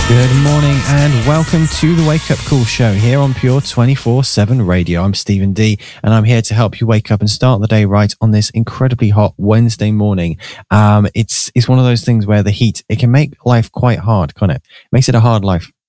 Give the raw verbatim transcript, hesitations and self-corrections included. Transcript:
Good morning and welcome to the Wake Up Call show here on Pure twenty-four seven Radio. I'm Stephen D and I'm here to help you wake up and start the day right on this incredibly hot Wednesday morning. Um, it's it's one of those things where the heat, it can make life quite hard, can't it? It makes it a hard life